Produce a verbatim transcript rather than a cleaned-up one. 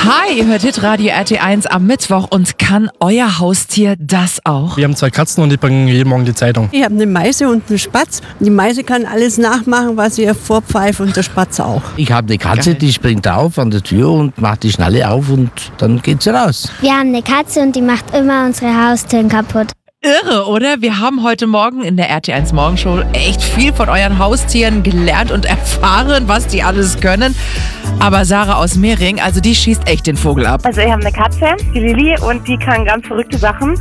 Hi, ihr hört Hitradio R T eins am Mittwoch und kann euer Haustier das auch? Wir haben zwei Katzen und die bringen jeden Morgen die Zeitung. Ich habe eine Meise und einen Spatz. Die Meise kann alles nachmachen, was ihr vorpfeift, und der Spatz auch. Ich habe eine Katze, die springt auf an der Tür und macht die Schnalle auf und dann geht sie raus. Wir haben eine Katze und die macht immer unsere Haustüren kaputt. Irre, oder? Wir haben heute Morgen in der R T eins Morgenshow echt viel von euren Haustieren gelernt und erfahren, was die alles können. Aber Sarah aus Mehring, also die schießt echt den Vogel ab. Also ich habe eine Katze, die Lilly, und die kann ganz verrückte Sachen.